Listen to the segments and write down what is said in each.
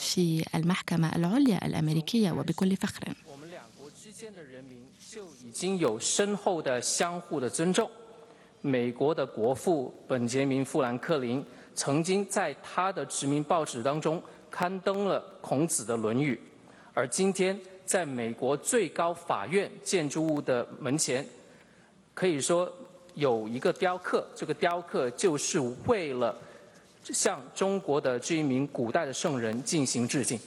في المحكمة العليا الأمريكية وبكل فخر. 就已经有深厚的相互的尊重。美国的国父本杰明·富兰克林曾经在他的殖民报纸当中刊登了孔子的《论语》，而今天在美国最高法院建筑物的门前，可以说有一个雕刻，这个雕刻就是为了向中国的这一名古代的圣人进行致敬。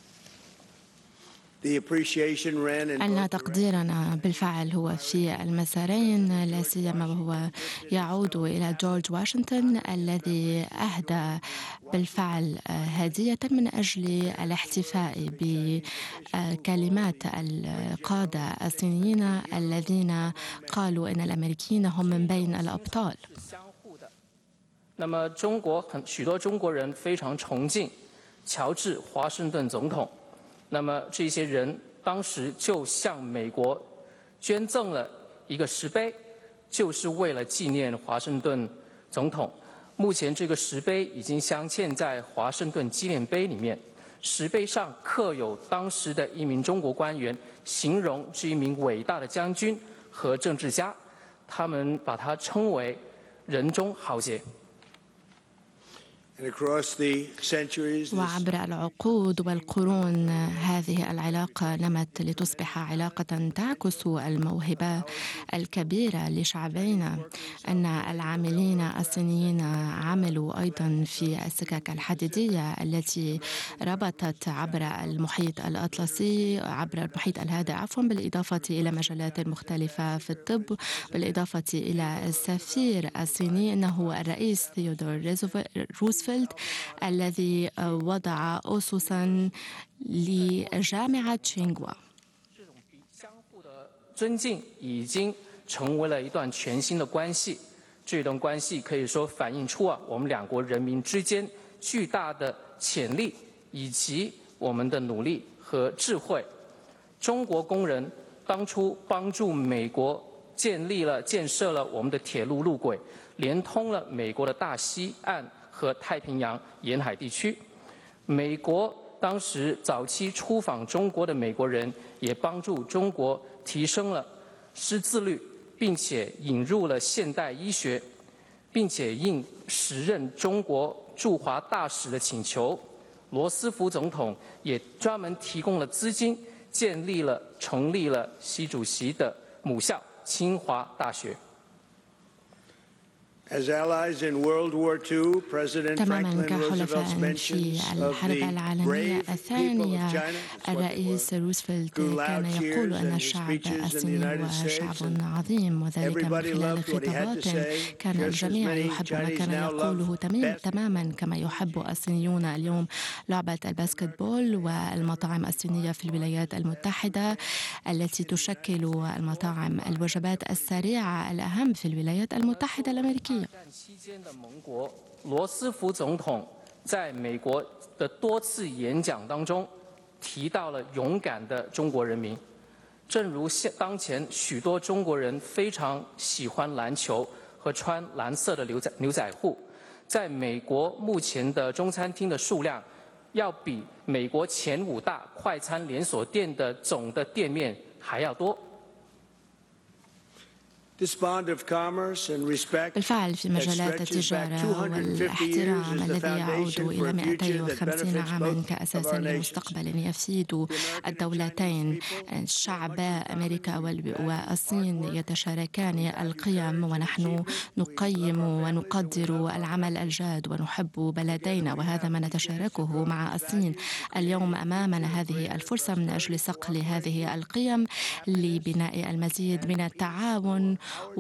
أن تقديرنا بالفعل هو في المسارين، لا سيما وهو يعود إلى جورج واشنطن الذي أهدى بالفعل هدية من أجل الاحتفاء بكلمات القادة الصينيين الذين قالوا إن الأمريكيين هم من بين الأبطال. 那么许多中国人非常崇敬乔治·华盛顿总统。 那么这些人当时就向美国捐赠了一个石碑，就是为了纪念华盛顿总统。目前这个石碑已经镶嵌在华盛顿纪念碑里面，石碑上刻有当时的一名中国官员形容这一名伟大的将军和政治家，他们把他称为人中豪杰。 وعبر العقود والقرون هذه العلاقة نمت لتصبح علاقة تعكس الموهبة الكبيرة لشعبينا. أن العاملين الصينيين عملوا أيضا في السكك الحديدية التي ربطت عبر المحيط الأطلسي عبر المحيط الهادئ بالإضافة إلى مجالات مختلفة في الطب، بالإضافة إلى السفير الصيني أنه الرئيس ثيودور روزفلت الذي وضع أسساً لجامعة تشينغوا. 相互的尊敬已经成为了一段全新的关系。这段关系可以说反映出我们两国人民之间巨大的潜力以及我们的努力和智慧。中国工人当初帮助美国建设了我们的铁路路轨，连通了美国的大西岸 和太平洋沿海地区，美国当时早期出访中国的美国人也帮助中国提升了识字率，并且引入了现代医学，并且应时任中国驻华大使的请求，罗斯福总统也专门提供了资金，成立了习主席的母校清华大学。 تماما كحلفاء في الحرب العالمية الثانية، الرئيس روزفلت كان يقول أن الشعب الصيني هو شعب عظيم، وذلك من خلال خطابات كان الجميع يحب ما كان يقوله تماما كما يحب الصينيون اليوم لعبة الباسكتبول والمطاعم الصينية في الولايات المتحدة التي تشكل المطاعم الوجبات السريعة الأهم في الولايات المتحدة الأمريكية. 期间的盟国，罗斯福总统在美国的多次演讲当中提到了勇敢的中国人民。正如当前许多中国人非常喜欢篮球和穿蓝色的牛仔裤，在美国目前的中餐厅的数量要比美国前5大快餐连锁店的总的店面还要多。 بالفعل في مجالات التجارة والاحترام الذي يعود إلى 250 عاما كأساس لمستقبل يفيد الدولتين. شعب أمريكا والصين يتشاركان القيم، ونحن نقيم ونقدر العمل الجاد ونحب بلدينا، وهذا ما نتشاركه مع الصين. اليوم أمامنا هذه الفرصة من أجل صقل هذه القيم لبناء المزيد من التعاون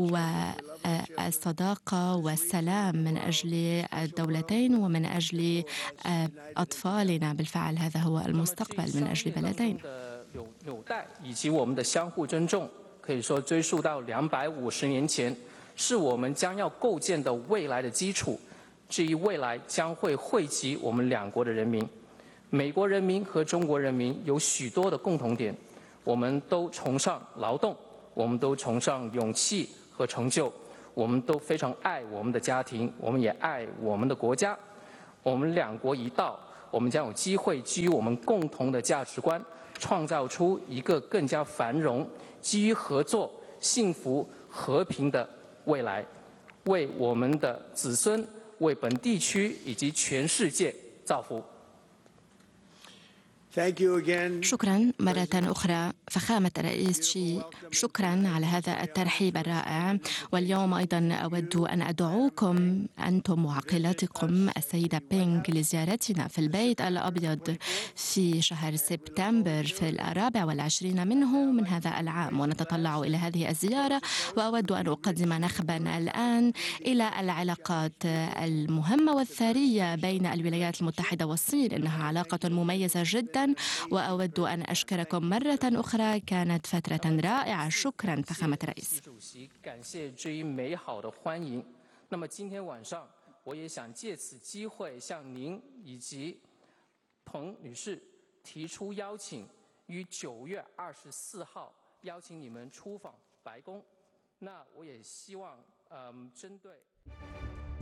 والصداقة والسلام من أجل الدولتين ومن أجل أطفالنا. بالفعل هذا هو المستقبل من أجل بلدين. 纽带以及我们的相互尊重，可以说追溯到250年前，是我们将要构建的未来的基础。这一未来将会惠及我们两国的人民。美国人民和中国人民有许多的共同点，我们都崇尚劳动。 我们都崇尚勇气和成就，我们都非常爱我们的家庭，我们也爱我们的国家。我们两国一道， 我们将有机会基于我们共同的价值观，创造出一个更加繁荣、基于合作、幸福、和平的未来，为我们的子孙、为本地区以及全世界造福。 شكرا مرة أخرى فخامة الرئيس شي، شكرا على هذا الترحيب الرائع. واليوم أيضا أود أن أدعوكم أنتم وعقيلتكم السيدة بينغ لزيارتنا في البيت الأبيض في شهر سبتمبر في 24 منه من هذا العام، ونتطلع إلى هذه الزيارة. وأود أن أقدم نخبا الآن إلى العلاقات المهمة والثرية بين الولايات المتحدة والصين، إنها علاقة مميزة جدا، وأود أن أشكركم مرة أخرى. كانت فترة رائعة. شكرا فخامة الرئيس. 感谢这一美好的欢迎。那么今天晚上，我也想借此机会向您以及彭女士提出邀请，于9月24号邀请你们出访白宫。那我也希望，针对。